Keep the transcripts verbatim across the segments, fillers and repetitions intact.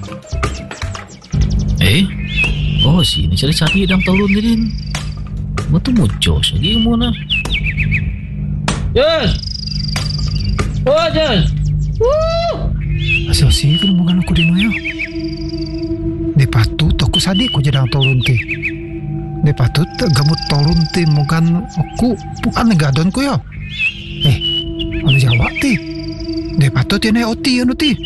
Eh? Oh, sini cari-cari dalam tolong ni din. Betul mucos lagi mo na. Yes! Oh, yes! Woo! Asal-asal ka naman ako din mo. Di patut aku sadik ko jadi tolong ti. Di patut gamut tolong ti mukan aku bukan negadon ko yo. Eh, ano jawab ti? Di patut yan ay oti ano ti.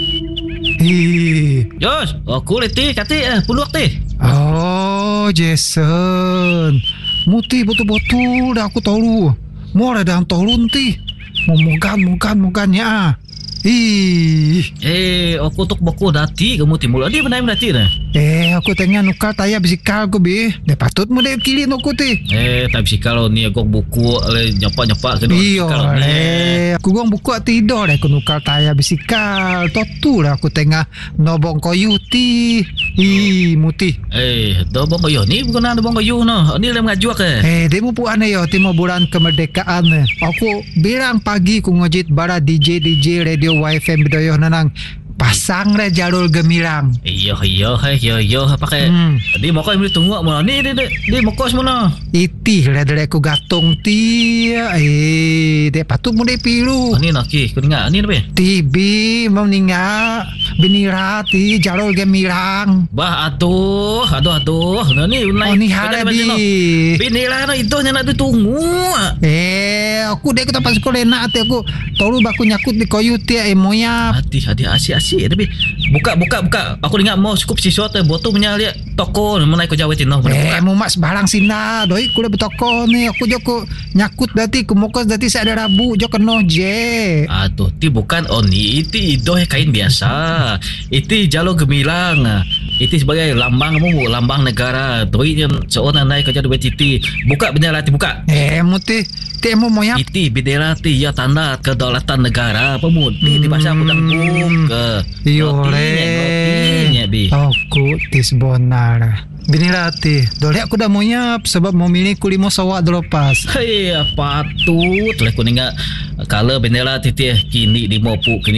Eh. Yes, aku leti kati eh puluh ti. Oh, Jason. Muti betul-betul dah aku tahu. Mau ada dalam tolong ti. Mau mukan mukan mukannya. Ih. Eh, aku tok bako dati kamu timbul. Adi benai dati dah. Eh, aku tengah nukar tayar bisikal ko be. De patut mo de kili no ko ti. Eh, tak bisikal ni aku buku nyapak-nyapak kedua bisikal ni. Eh, aku gong buku tidur dah aku nukar tayar bisikal. Totu lah aku tengah nobong koyu ti. Ih, muti. Eh, do bong koyu ni bukan ada bong koyu no. Ni lem ngajuak eh. Eh, demo pu ane yo timo bulan kemerdekaan. Aku bilang pagi ku ngojit bara D J D J radio Y F M Bedoyo nanang pasang re jalur gemilang. Iyo iyo hai iyo iyo pakai. Hmm. Di moko yang tunggu mo ni di di di moko semua. Iti le dere ku gatung ti. Eh, de patut mo de pilu. Ni nak ki, ku dengar ni apa? Tibi mau ninga binira ti jalur gemilang. Bah aduh, aduh aduh. Nah ni Oh, ni harabi. Binila no itu nya nak tunggu. Eh, aku dek tempat sekolah nak ati aku tolu baku nyakut di koyu ti eh moya. Hati hati asyik-asyik tapi buka buka buka. Aku dengar mau cukup sesuatu botol punya lihat toko menai ko jawatin no. Eh, mau mas barang sina doi ku le betoko ni aku joko nyakut dati ku mokos dati saya ada rabu jo keno je. Aduh, ti bukan oh ni itu idoh kain biasa. Itu jalur gemilang. Itu sebagai lambang mu, lambang negara. Doi yang seorang naik kerja duit titi. Buka bendera ti buka. Eh, muti ti mau moya. Itu bendera ti ya tanda kedaulatan negara. Pemudi di bahasa aku dangkung ke. Iyo le. Rotinya bi. Aku tis bonar. Binirati, dole aku dah mau nyap sebab mau milih kulimo sawak dropas. Hei, patut. Lah ku ninga kalau bendera titi kini di mopu kini